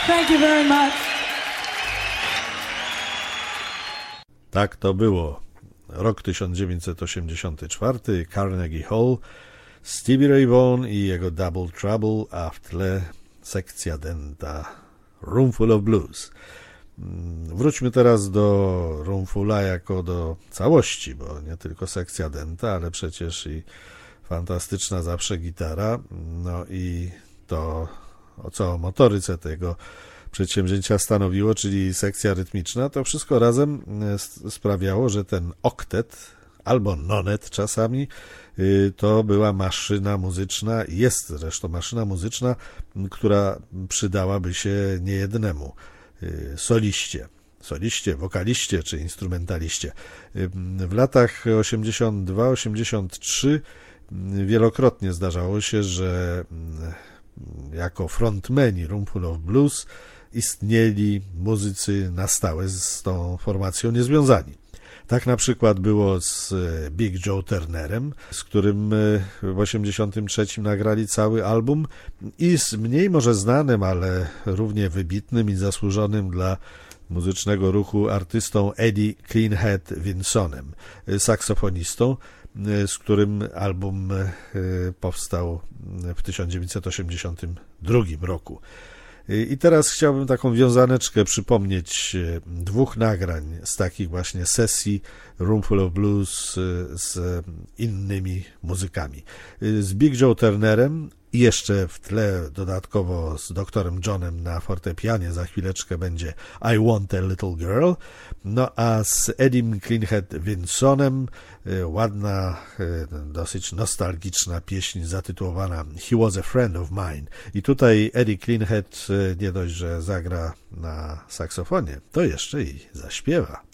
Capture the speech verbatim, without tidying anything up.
Thank you very much. Tak to było. Rok tysiąc dziewięćset osiemdziesiąty czwarty, Carnegie Hall, Stevie Ray Vaughan i jego Double Trouble, a w tle sekcja denta Roomful of Blues. Wróćmy teraz do Roomfula jako do całości, bo nie tylko sekcja denta, ale przecież i fantastyczna zawsze gitara, no i to, o co o motoryce tego przedsięwzięcia stanowiło, czyli sekcja rytmiczna, to wszystko razem sprawiało, że ten oktet, albo nonet czasami, to była maszyna muzyczna, jest zresztą maszyna muzyczna, która przydałaby się niejednemu soliście, soliście, wokaliście czy instrumentaliście. W latach osiemdziesiąt dwa osiemdziesiąt trzy wielokrotnie zdarzało się, że jako frontmeni Roomful of Blues istnieli muzycy na stałe z tą formacją niezwiązani. Tak na przykład było z Big Joe Turnerem, z którym w osiemdziesiątym trzecim nagrali cały album, i z mniej może znanym, ale równie wybitnym i zasłużonym dla muzycznego ruchu artystą Eddie Cleanhead Vinsonem, saksofonistą, z którym album powstał w tysiąc dziewięćset osiemdziesiątym drugim roku. I teraz chciałbym taką wiązaneczkę przypomnieć dwóch nagrań z takich właśnie sesji Roomful of Blues z innymi muzykami. Z Big Joe Turnerem i jeszcze w tle dodatkowo z doktorem Johnem na fortepianie za chwileczkę będzie I Want a Little Girl, no a z Eddiem Cleanhead Vinsonem ładna, dosyć nostalgiczna pieśń zatytułowana He Was a Friend of Mine. I tutaj Eddie Cleanhead nie dość, że zagra na saksofonie, to jeszcze i zaśpiewa.